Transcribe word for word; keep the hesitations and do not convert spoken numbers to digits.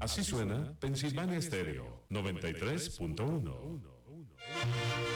Así suena Pensilvania Stereo noventa y tres punto uno.